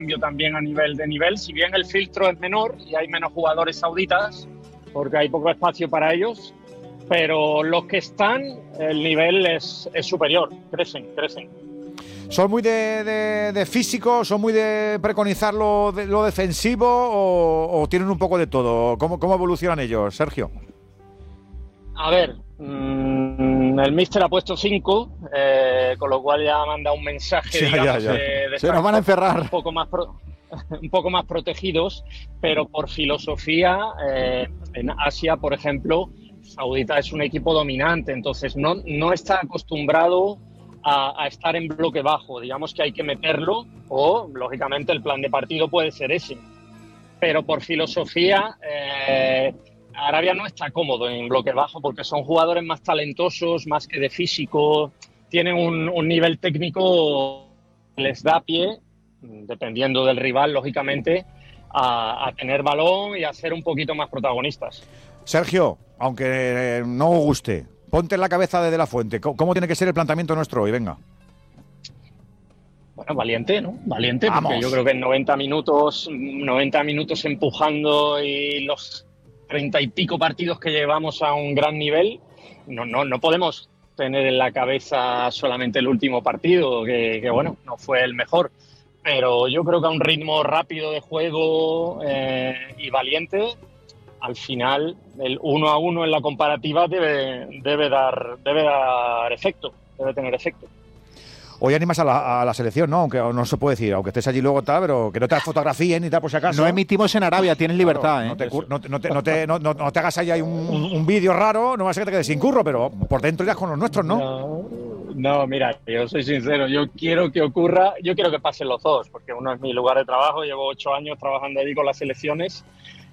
cambio también a nivel de nivel, si bien el filtro es menor y hay menos jugadores sauditas, porque hay poco espacio para ellos, pero los que están, el nivel es superior, crecen. ¿Son muy de físico? ¿Son muy de preconizar lo defensivo o tienen un poco de todo? ¿Cómo evolucionan ellos, Sergio? A ver, el míster ha puesto 5, con lo cual ya manda un mensaje, digamos, de se nos van a encerrar. Un poco más protegidos, pero por filosofía, en Asia, por ejemplo, Saudita es un equipo dominante, entonces no está acostumbrado a estar en bloque bajo. Digamos que hay que meterlo, o lógicamente el plan de partido puede ser ese, pero por filosofía Arabia no está cómodo en bloque bajo porque son jugadores más talentosos, más que de físico, tienen un nivel técnico que les da pie, dependiendo del rival, lógicamente, a tener balón y a ser un poquito más protagonistas. Sergio, aunque no guste, ponte en la cabeza de la Fuente. ¿Cómo tiene que ser el planteamiento nuestro hoy? Venga. Bueno, valiente, ¿no? Valiente, Vamos. porque yo creo que en 90 minutos empujando y los 30 y pico partidos que llevamos a un gran nivel, no podemos tener en la cabeza solamente el último partido, que bueno, no fue el mejor. Pero yo creo que a un ritmo rápido de juego y valiente, al final el 1-1 en la comparativa debe dar efecto, debe tener efecto. Hoy animas a la selección, ¿no? Aunque no se puede decir, aunque estés allí luego tal, pero que no te fotografíen ni tal por si acaso. No emitimos en Arabia, tienes libertad, claro, no te hagas ahí un vídeo raro, no va a ser que te quedes sin curro, pero por dentro ya con los nuestros, ¿no? No, mira, yo soy sincero, yo quiero que pasen los dos, porque uno es mi lugar de trabajo, llevo 8 años trabajando allí con las selecciones.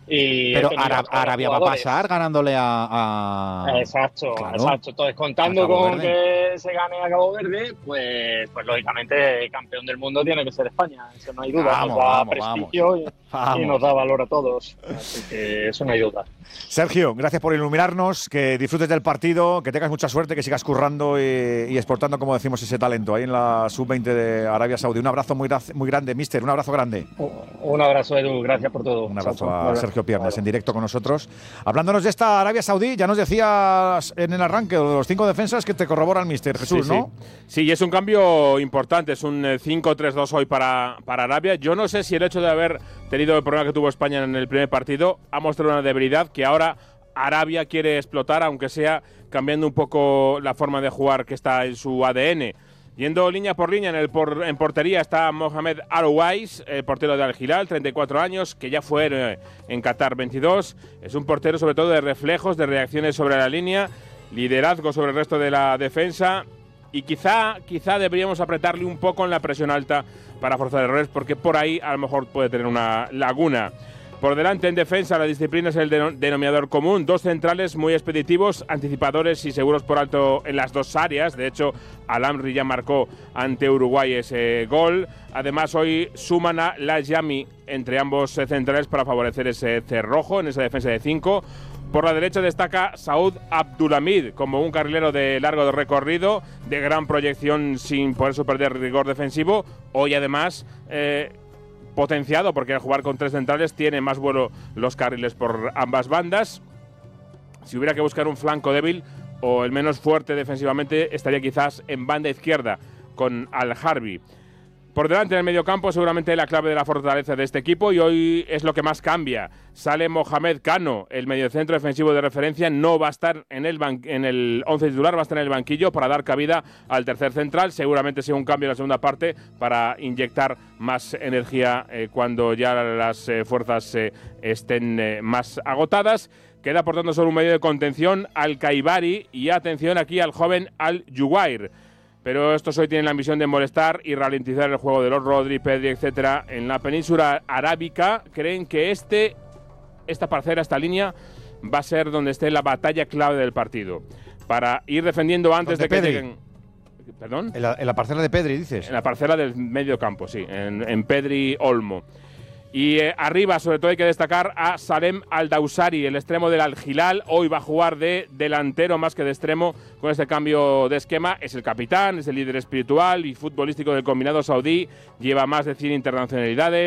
Pero Arabia va a pasar ganándole a... Exacto, claro. Exacto. Entonces, contando con que se gane a Cabo Verde, pues lógicamente campeón del mundo tiene que ser España. Eso no hay duda. Nos da prestigio y nos da valor a todos. Así que eso no hay duda. Sergio, gracias por iluminarnos, que disfrutes del partido, que tengas mucha suerte, que sigas currando y exportando, como decimos, ese talento ahí en la Sub-20 de Arabia Saudí. Un abrazo muy grande, mister, un abrazo grande. Un abrazo, Edu, gracias por todo. Un abrazo a Sergio Piernas, en directo con nosotros. Hablándonos de esta Arabia Saudí, ya nos decías en el arranque de los 5 defensas que te corroboran, mister Jesús, sí, ¿no? Sí, y es un cambio importante, es un 5-3-2 hoy para Arabia. Yo no sé si el hecho de haber tenido el problema que tuvo España en el primer partido ha mostrado una debilidad que ahora Arabia quiere explotar, aunque sea cambiando un poco la forma de jugar que está en su ADN. Yendo línea por línea, en portería está Mohamed Al-Owais, el portero de Al Hilal, 34 años, que ya fue en Qatar 22. Es un portero sobre todo de reflejos, de reacciones sobre la línea, liderazgo sobre el resto de la defensa. Y quizá deberíamos apretarle un poco en la presión alta para forzar errores, porque por ahí a lo mejor puede tener una laguna. Por delante en defensa la disciplina es el denominador común, 2 centrales muy expeditivos, anticipadores y seguros por alto en las 2 áreas. De hecho, Al-Amri ya marcó ante Uruguay ese gol. Además, hoy suman a Lajami entre ambos centrales para favorecer ese cerrojo en esa defensa de 5. Por la derecha destaca Saud Abdulhamid como un carrilero de largo recorrido, de gran proyección sin por eso perder rigor defensivo. Hoy además potenciado porque al jugar con 3 centrales tiene más vuelo los carriles por ambas bandas. Si hubiera que buscar un flanco débil o el menos fuerte defensivamente, estaría quizás en banda izquierda con Al-Harbi. Por delante en el mediocampo seguramente la clave de la fortaleza de este equipo, y hoy es lo que más cambia. Sale Mohamed Kano, el mediocentro defensivo de referencia, no va a estar en el 11 titular, va a estar en el banquillo para dar cabida al tercer central. Seguramente sea un cambio en la segunda parte para inyectar más energía cuando ya las fuerzas estén más agotadas. Queda por tanto solo un medio de contención, Al-Kaibari, y atención aquí al joven Al-Juwair. Pero estos hoy tienen la misión de molestar y ralentizar el juego de los Rodri, Pedri, etcétera. En la península arábica creen que esta parcela, esta línea, va a ser donde esté la batalla clave del partido. Para ir defendiendo antes de que lleguen... ¿Perdón? En la parcela de Pedri, dices. En la parcela del medio campo, sí, en Pedri Olmo. Y arriba, sobre todo, hay que destacar a Salem Al-Dawsari, el extremo del Al-Hilal. Hoy va a jugar de delantero más que de extremo con este cambio de esquema. Es el capitán, es el líder espiritual y futbolístico del combinado saudí. Lleva más de 100 internacionalidades.